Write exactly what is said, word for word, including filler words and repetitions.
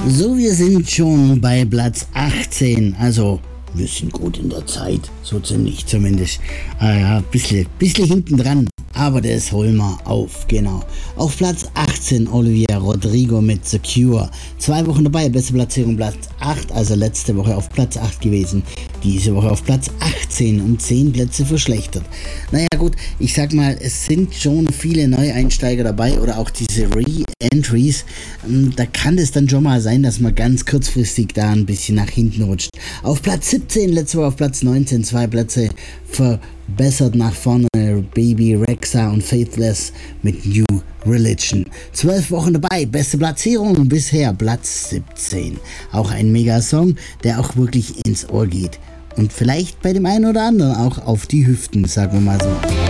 So, wir sind schon bei Platz achtzehn, also wir sind gut in der Zeit, so ziemlich zumindest. Ah ja, ein bisschen, bisschen hinten dran, aber das holen wir auf, genau. Auf Platz achtzehn Olivia Rodrigo mit The Cure. Zwei Wochen dabei, beste Platzierung Platz acht, also letzte Woche auf Platz acht gewesen. Diese Woche auf Platz achtzehn, um zehn Plätze verschlechtert. Naja gut, ich sag mal, es sind schon viele Neueinsteiger dabei oder auch diese Re-Entries. Da kann es dann schon mal sein, dass man ganz kurzfristig da ein bisschen nach hinten rutscht. Auf Platz siebzehn, letzte Woche auf Platz neunzehn, zwei Plätze verbessert nach vorne. Baby Rexha und Faithless mit New Religion. Zwölf Wochen dabei, beste Platzierung bisher, Platz siebzehn. Auch ein Mega-Song, der auch wirklich ins Ohr geht. Und vielleicht bei dem einen oder anderen auch auf die Hüften, sagen wir mal so.